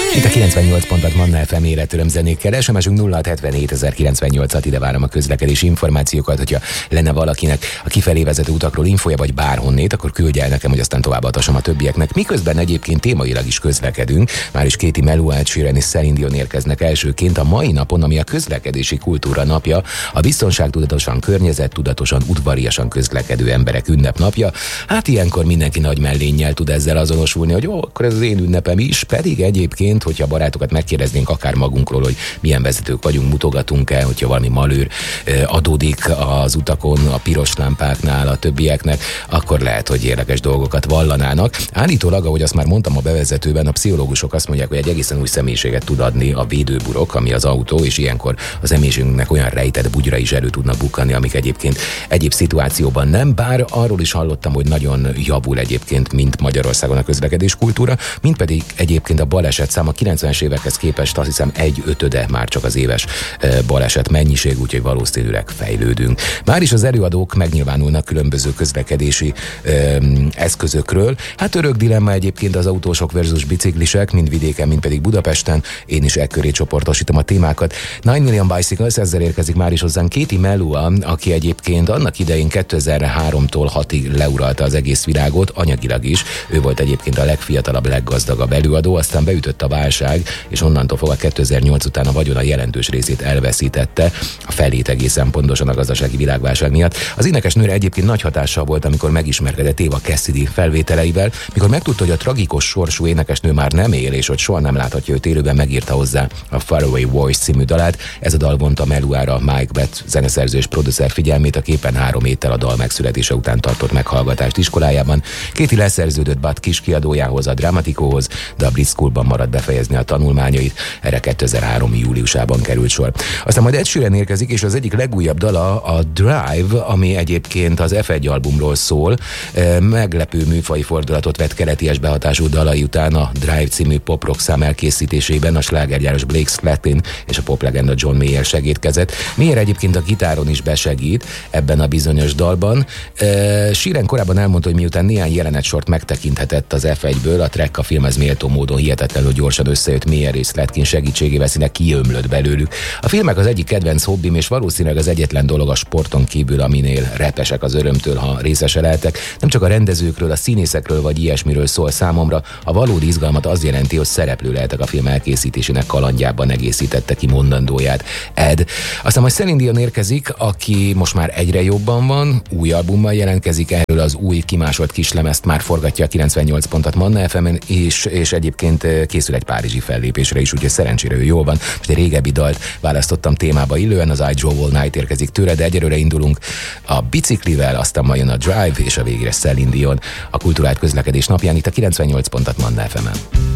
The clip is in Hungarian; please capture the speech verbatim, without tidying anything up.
Itt a kilencvennyolc pontot Manna ef em életöröm zenékkel. es em es-ünk nulla hat hetvenhét ezerkilencvennyolcat, ide várom a közlekedési információkat, hogyha lenne valakinek a kifelé vezető utakról infója, vagy bárhonnét, akkor küldje el nekem, hogy aztán továbbadhassam a többieknek. Miközben egyébként témailag is közlekedünk, már is Katie Melua, Ed Sheeran és Celine Dion érkeznek elsőként a mai napon, ami a közlekedési kultúra napja, a biztonságtudatosan, környezettudatosan, udvariasan közlekedő emberek ünnepnapja. Hát ilyenkor mindenki nagy mellénnyel tud ezzel azonosulni, hogy ó, akkor ez az én ünnepem is, pedig egyébként, hogyha barátokat megkérdeznénk akár magunkról, hogy milyen vezetők vagyunk, mutogatunk-e, hogyha valami malőr adódik az utakon, a piros lámpáknál, a többieknek, akkor lehet, hogy érdekes dolgokat vallanának. Állítólag, ahogy azt már mondtam a bevezetőben, a pszichológusok azt mondják, hogy egy egészen új személyiséget tud adni a védőburok, ami az autó, és ilyenkor az emészségünknek olyan rejtett bugyra is elő tudnak bukkani, amik egyébként egyéb szituációban nem, bár arról is hallottam, hogy nagyon javul egyébként mind Magyarországon a közlekedés kultúra, mint pedig egyébként a baleset szám a kilencvenes évekhez képest azt hiszem egy ötöde már csak az éves baleset mennyiség, úgyhogy valószínűleg fejlődünk. Már is az előadók megnyilvánulnak különböző közlekedési ö, eszközökről. Hát örök dilemma egyébként az autósok versus biciklisek, mind vidéken, mind pedig Budapesten. Én is ekköré csoportosítom a témákat. nine million Bicycles, ezzel érkezik már is hozzánk Katie Melua, aki egyébként annak idején kétezer-háromtól hatig leuralta az egész világot, anyagilag is. Ő volt egyébként a legfiatalabb, leggazdagabb előadó, aztán beütött a válság, és onnantól fogva kétezer-nyolc után a vagyona jelentős részét elveszítette, a felét egészen pontosan a gazdasági világválság miatt. Az énekesnőre egyébként nagy hatással volt, amikor megismerkedett Eva Cassidy felvételeivel, mikor megtudta, hogy a tragikus sorsú énekesnő már nem él, és hogy soha nem láthatja őt élőben, megírta hozzá a Faraway Voice című dalát. Ez a dal vonta Meluára Mike Bett zeneszerző és producer figyelmét, a képen három héttel a dal megszületése után tartott meghallgatást iskolájában. Katie leszerződött Bud kis kiadójához, a Dramaticóhoz, de a Brit Schoolban maradt befejezni a tanulmányait. Erre kétezer-három júliusában került sor. Aztán majd Ed Sheeran érkezik, és az egyik legújabb dala a Drive, ami egyébként az ef egy albumról szól. Meglepő műfai fordulatot vett keleties behatású dalai után a Drive című pop-rock szám elkészítésében a slágergyáros Blake Slattin és a poplegenda John Mayer segítkezett. Mayer egyébként a gitáron is besegít ebben a bizonyos dalban. Sheeran korábban elmondta, hogy miután néhány jelenetsort megtekinthetett az ef egyből, a track a filmhez méltó módon hihetetlenül gyorsan összejött Mayer és Slatkin segítségével, színe kiömlött belőlük. A filmek az egyik kedvenc hobbim, és valószínűleg az egyetlen dolog a sporton kívül, aminél repesek az örömtől, ha részese lehetek. Nem csak a rendezőkről, a színészekről vagy ilyesmiről szól számomra, a valódi izgalmat az jelenti, hogy szereplő lehetek a film elkészítésének kalandjában, egészítette ki mondandóját Ed. Aztán majd Celine Dion érkezik, aki most már egyre jobban van, új albummal jelentkezik, erről az új kimásolt kislemezt már forgatja a kilencvennyolc pontot Manna ef emen, és, és egyébként készül egy párizsi fellépésre is, úgyhogy szerencsére ő jól van. Most egy régebbi dalt választottam témába illően, az I Drove All Night érkezik tőle, de egyelőre indulunk a biciklivel, aztán majd jön a Drive, és a végére Celine Dion a kulturált közlekedés napján itt a kilencvennyolc pontot Manna ef emen.